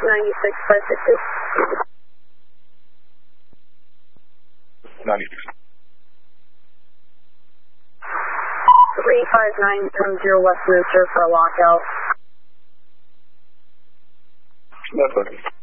96, 96. 35970 Westminster for a lockout. That's okay.